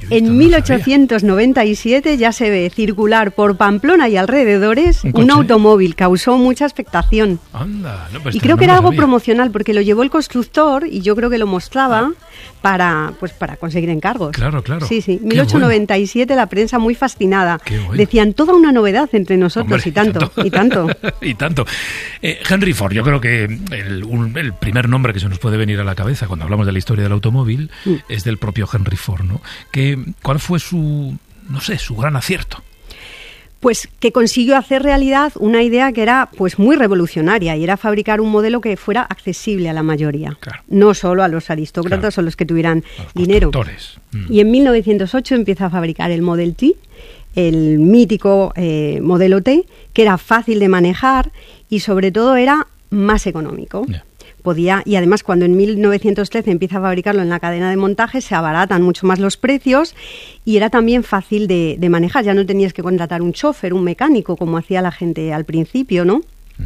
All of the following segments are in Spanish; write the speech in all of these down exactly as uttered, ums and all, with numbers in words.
En mil ochocientos noventa y siete ya se ve circular por Pamplona y alrededores un, un automóvil. Causó mucha expectación. Anda, no, pues y creo no que era algo sabía. promocional, porque lo llevó el constructor y yo creo que lo mostraba ah. para pues para conseguir encargos. Claro, claro. Sí, sí. mil ochocientos noventa y siete bueno. La prensa muy fascinada. Bueno. Decían toda una novedad entre nosotros. Hombre, y tanto, y tanto. y tanto. Eh, Henry Ford, yo creo que el, un, el primer nombre que se nos puede venir a la cabeza cuando hablamos de la historia del automóvil mm. es del propio Henry Ford, ¿no? Que, ¿cuál fue su, no sé, su gran acierto? Pues que consiguió hacer realidad una idea que era pues muy revolucionaria, y era fabricar un modelo que fuera accesible a la mayoría, claro. no solo a los aristócratas claro. o los que tuvieran los dinero. Mm. Y en mil novecientos ocho empieza a fabricar el Model T, el mítico eh, modelo T, que era fácil de manejar y sobre todo era más económico. Yeah. Podía, y además cuando en mil novecientos trece empieza a fabricarlo en la cadena de montaje, se abaratan mucho más los precios y era también fácil de, de manejar. Ya no tenías que contratar un chofer, un mecánico, como hacía la gente al principio, ¿no? Uh-huh.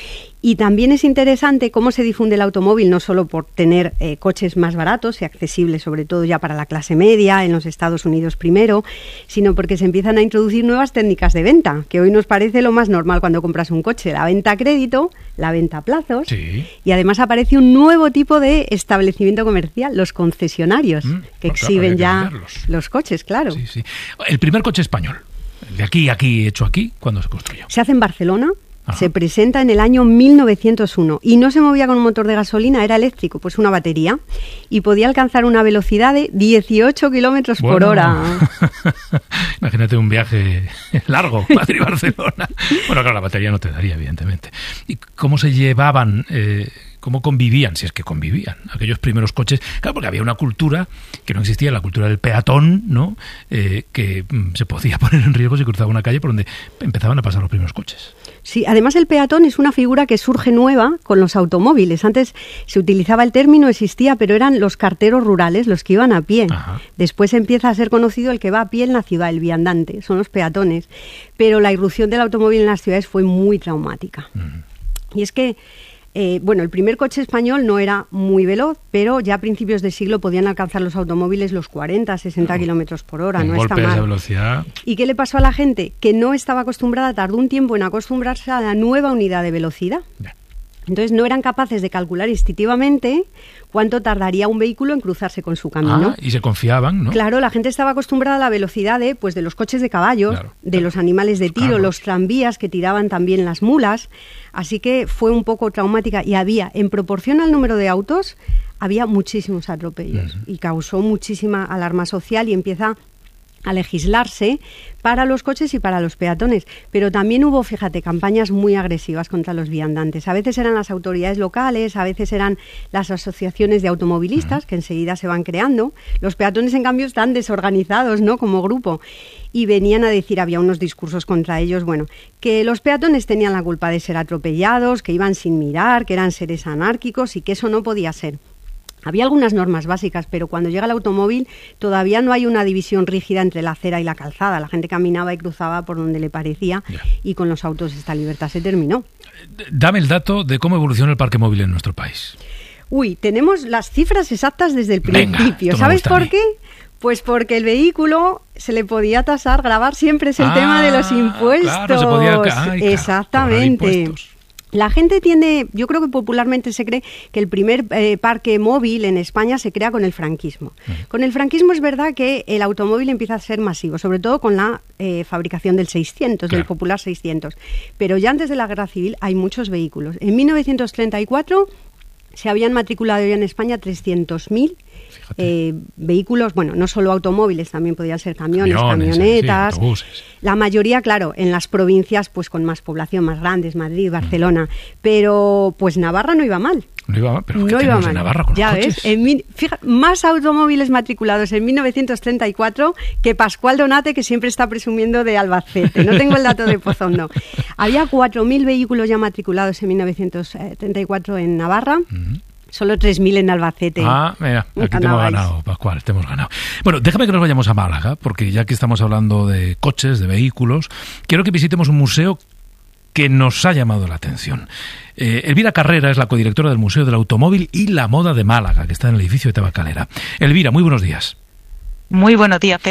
Y también es interesante cómo se difunde el automóvil, no solo por tener eh, coches más baratos y accesibles, sobre todo ya para la clase media, en los Estados Unidos primero, sino porque se empiezan a introducir nuevas técnicas de venta, que hoy nos parece lo más normal cuando compras un coche, la venta a crédito, la venta a plazos, sí. y además aparece un nuevo tipo de establecimiento comercial, los concesionarios, mm, que no, exhiben claro, ya los coches, claro. Sí, sí. El primer coche español, de aquí, aquí, hecho aquí, ¿cuándo se construyó? Se hace en Barcelona. Ajá. Se presenta en el año mil novecientos uno y no se movía con un motor de gasolina, era eléctrico, pues una batería, y podía alcanzar una velocidad de dieciocho kilómetros bueno, por hora. Imagínate un viaje largo, Madrid-Barcelona. Bueno, claro, la batería no te daría, evidentemente. ¿Y cómo se llevaban, eh, cómo convivían, si es que convivían, aquellos primeros coches? Claro, porque había una cultura que no existía, la cultura del peatón, ¿no? Eh, que mm, se podía poner en riesgo si cruzaba una calle por donde empezaban a pasar los primeros coches. Sí, además el peatón es una figura que surge nueva con los automóviles. Antes se utilizaba el término, existía, pero eran los carteros rurales, los que iban a pie. Ajá. Después empieza a ser conocido el que va a pie en la ciudad, el viandante, son los peatones. Pero la irrupción del automóvil en las ciudades fue muy traumática. Uh-huh. Y es que Eh, bueno, el primer coche español no era muy veloz, pero ya a principios de siglo podían alcanzar los automóviles los cuarenta, sesenta no. kilómetros por hora. Un no golpe está mal. De esa velocidad. ¿Y qué le pasó a la gente? Que no estaba acostumbrada, tardó un tiempo en acostumbrarse a la nueva unidad de velocidad. Ya. Entonces no eran capaces de calcular instintivamente cuánto tardaría un vehículo en cruzarse con su camino. Ah, y se confiaban, ¿no? Claro, la gente estaba acostumbrada a la velocidad de, pues, de los coches de caballos, claro, de claro. los animales de tiro, claro. los tranvías que tiraban también las mulas. Así que fue un poco traumática y había, en proporción al número de autos, había muchísimos atropellos uh-huh. y causó muchísima alarma social y empieza a legislarse para los coches y para los peatones. Pero también hubo, fíjate, campañas muy agresivas contra los viandantes. A veces eran las autoridades locales, a veces eran las asociaciones de automovilistas, uh-huh. que enseguida se van creando. Los peatones, en cambio, están desorganizados, ¿no?, como grupo. Y venían a decir, había unos discursos contra ellos, bueno, que los peatones tenían la culpa de ser atropellados, que iban sin mirar, que eran seres anárquicos y que eso no podía ser. Había algunas normas básicas, pero cuando llega el automóvil todavía no hay una división rígida entre la acera y la calzada. La gente caminaba y cruzaba por donde le parecía yeah. y con los autos esta libertad se terminó. Dame el dato de cómo evoluciona el parque móvil en nuestro país. Uy, tenemos las cifras exactas desde el principio. Venga, ¿sabes por qué? Pues porque el vehículo se le podía tasar, gravar siempre es el ah, tema de los impuestos. Claro, se podía... Ay, exactamente. La gente tiene, yo creo que popularmente se cree que el primer eh, parque móvil en España se crea con el franquismo. Uh-huh. Con el franquismo es verdad que el automóvil empieza a ser masivo, sobre todo con la eh, fabricación del seiscientos, claro. del popular seiscientos. Pero ya antes de la Guerra Civil hay muchos vehículos. En mil novecientos treinta y cuatro se habían matriculado ya en España trescientos mil eh, vehículos, bueno, no solo automóviles, también podían ser camiones, camiones camionetas. Sí, sí, la mayoría, claro, en las provincias pues con más población, más grandes, Madrid, Barcelona, mm. pero pues Navarra no iba mal. No iba mal, pero no ¿qué iba mal. En Navarra con ya los ves, coches? en mi, fíjate, más automóviles matriculados en mil novecientos treinta y cuatro que Pascual Donate, que siempre está presumiendo de Albacete. No tengo el dato de Pozón, no. Había cuatro mil vehículos ya matriculados en mil novecientos treinta y cuatro en Navarra. Mm-hmm. Solo tres mil en Albacete. Ah, mira, aquí te hemos ganado, Pascual, te hemos ganado. Bueno, déjame que nos vayamos a Málaga, porque ya que estamos hablando de coches, de vehículos, quiero que visitemos un museo que nos ha llamado la atención. Eh, Elvira Carrera es la codirectora del Museo del Automóvil y la Moda de Málaga, que está en el edificio de Tabacalera. Elvira, muy buenos días. Muy buenos días, Pedro.